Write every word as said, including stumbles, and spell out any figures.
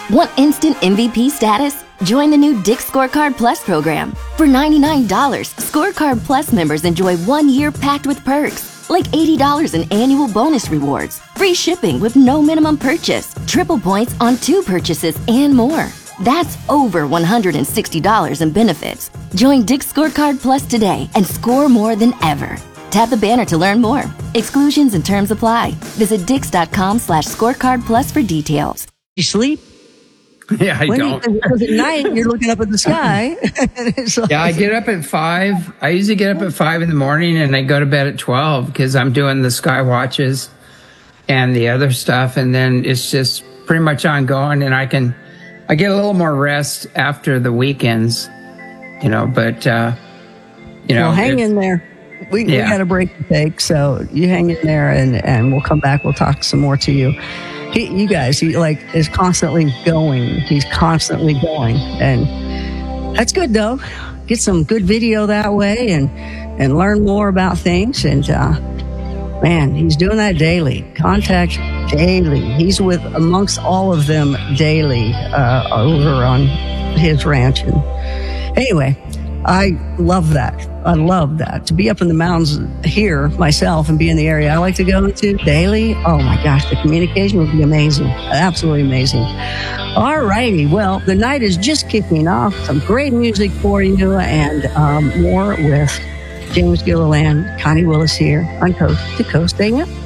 Want instant M V P status? Join the new Dick's Scorecard Plus program. For ninety-nine dollars, Scorecard Plus members enjoy one year packed with perks, like eighty dollars in annual bonus rewards, free shipping with no minimum purchase, triple points on two purchases, and more. That's over one hundred sixty dollars in benefits. Join Dick's Scorecard Plus today and score more than ever. Tap the banner to learn more. Exclusions and terms apply. Visit dix.com slash scorecard plus for details. You sleep? Yeah, I when don't. Because at night, you're looking up at the sky. Like, yeah, I get up at five. I usually get up at five in the morning and I go to bed at twelve because I'm doing the sky watches and the other stuff. And then it's just pretty much ongoing. And I can, I get a little more rest after the weekends, you know, but, uh, you know. Well, hang in there. We, yeah. we got a break to take. So you hang in there and, and we'll come back. We'll talk some more to you. He, you guys, he like is constantly going. He's constantly going, and that's good though. Get some good video that way, and and learn more about things. And uh, man, he's doing that daily. Contact daily. He's with amongst all of them daily uh, over on his ranch. And anyway, I love that. I love that. To be up in the mountains here myself and be in the area I like to go to daily, oh my gosh, the communication would be amazing. Absolutely amazing. All righty. Well, the night is just kicking off. Some great music for you and um, more with James Gilliland, Connie Willis here on Coast to Coast A M.